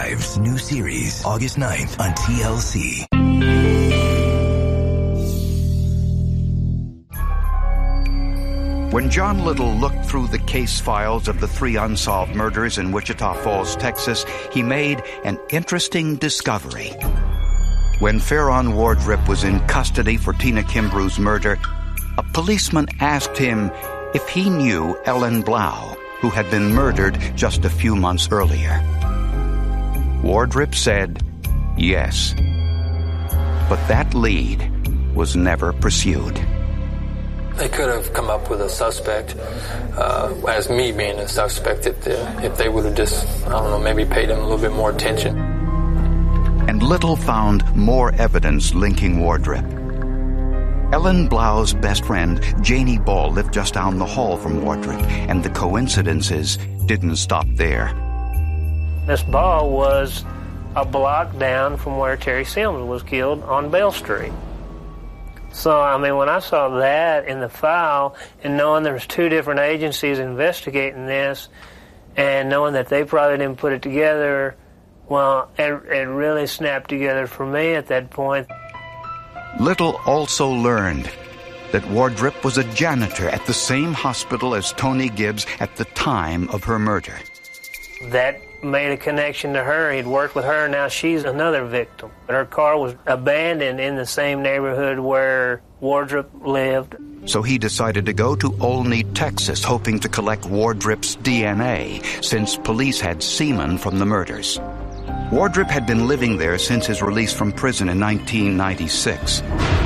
Wives. New series, August 9th on TLC. When John Little looked through the case files of the 3 unsolved murders in Wichita Falls, Texas, he made an interesting discovery. When Farron Wardrip was in custody for Tina Kimbrough's murder, a policeman asked him if he knew Ellen Blau, who had been murdered just a few months earlier. Wardrip said yes. But that lead was never pursued. They could have come up with a suspect, as me being a suspect, if they would have just, maybe paid him a little bit more attention. And Little found more evidence linking Wardrip. Ellen Blau's best friend, Janie Ball, lived just down the hall from Wardrip, and the coincidences didn't stop there. Miss Ball was a block down from where Terry Sims was killed on Bell Street. So, when I saw that in the file, and knowing there was 2 different agencies investigating this, and knowing that they probably didn't put it together, well, it really snapped together for me at that point. Little also learned that Wardrip was a janitor at the same hospital as Tony Gibbs at the time of her murder. That made a connection to her. He'd worked with her, now she's another victim. Her car was abandoned in the same neighborhood where Wardrip lived. So he decided to go to Olney, Texas, hoping to collect Wardrip's DNA, since police had semen from the murders. Wardrip had been living there since his release from prison in 1996.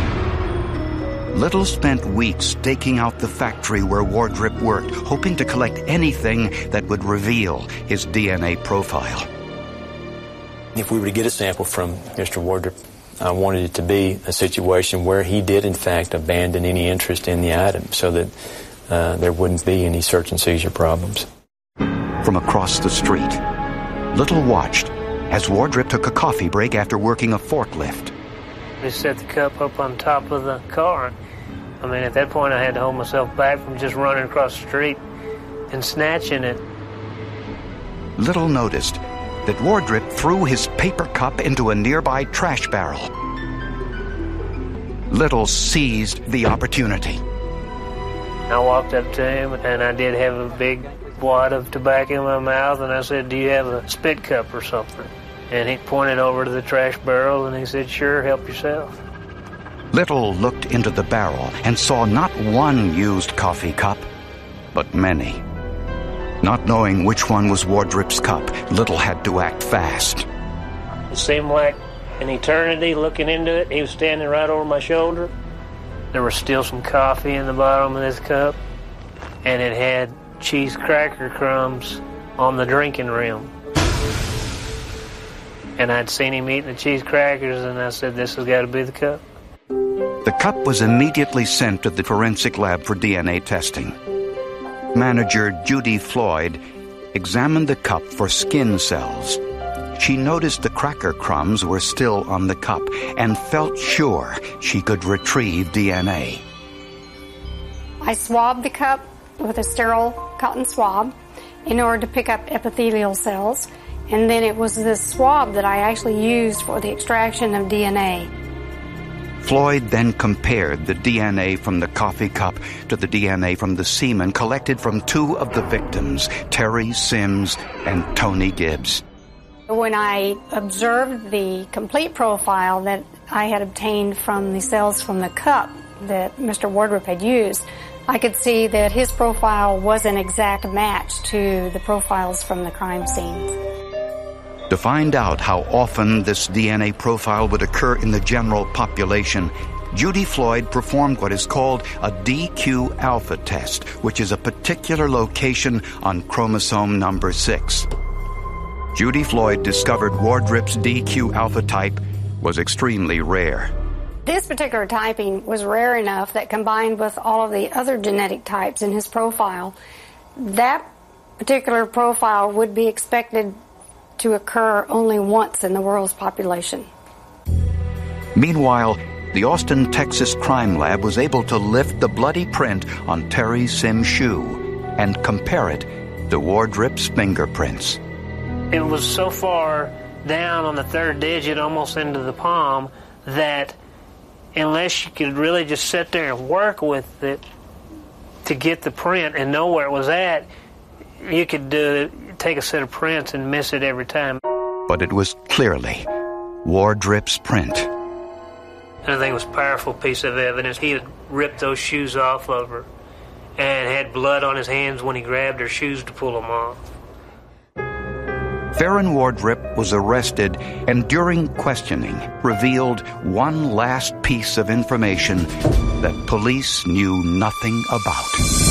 Little spent weeks staking out the factory where Wardrip worked, hoping to collect anything that would reveal his DNA profile. If we were to get a sample from Mr. Wardrip, I wanted it to be a situation where he did, in fact, abandon any interest in the item so that there wouldn't be any search and seizure problems. From across the street, Little watched as Wardrip took a coffee break after working a forklift. They set the cup up on top of the car. At that point I had to hold myself back from just running across the street and snatching it. Little noticed that Wardrip threw his paper cup into a nearby trash barrel. Little seized the opportunity. I walked up to him, and I did have a big wad of tobacco in my mouth, and I said, "Do you have a spit cup or something?" And he pointed over to the trash barrel, and he said, "Sure, help yourself." Little looked into the barrel and saw not one used coffee cup, but many. Not knowing which one was Wardrip's cup, Little had to act fast. It seemed like an eternity looking into it. He was standing right over my shoulder. There was still some coffee in the bottom of this cup, and it had cheese cracker crumbs on the drinking rim. And I'd seen him eating the cheese crackers, and I said, "This has got to be the cup." The cup was immediately sent to the forensic lab for DNA testing. Manager Judy Floyd examined the cup for skin cells. She noticed the cracker crumbs were still on the cup and felt sure she could retrieve DNA. I swabbed the cup with a sterile cotton swab in order to pick up epithelial cells, and then it was this swab that I actually used for the extraction of DNA. Floyd then compared the DNA from the coffee cup to the DNA from the semen collected from 2 of the victims, Terry Sims and Tony Gibbs. When I observed the complete profile that I had obtained from the cells from the cup that Mr. Wardrip had used, I could see that his profile was an exact match to the profiles from the crime scenes. To find out how often this DNA profile would occur in the general population, Judy Floyd performed what is called a DQ alpha test, which is a particular location on chromosome number 6. Judy Floyd discovered Wardrip's DQ alpha type was extremely rare. This particular typing was rare enough that combined with all of the other genetic types in his profile, that particular profile would be expected to occur only once in the world's population. Meanwhile, the Austin, Texas crime lab was able to lift the bloody print on Terry Sims' shoe and compare it to Wardrip's fingerprints. It was so far down on the third digit, almost into the palm, that unless you could really just sit there and work with it to get the print and know where it was at, you could take a set of prints and miss it every time. But it was clearly Wardrip's print. And I think it was a powerful piece of evidence. He had ripped those shoes off of her and had blood on his hands when he grabbed her shoes to pull them off. Farron Wardrip was arrested and during questioning revealed one last piece of information that police knew nothing about.